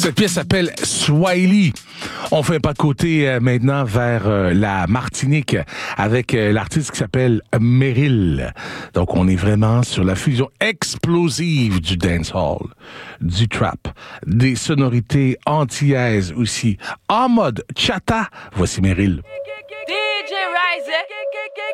Cette pièce s'appelle Swahili. On fait un pas de côté maintenant vers la Martinique avec l'artiste qui s'appelle Meryl. Donc, on est vraiment sur la fusion explosive du dancehall, du trap, des sonorités antillaises aussi. En mode chata, voici Meryl. DJ Rise.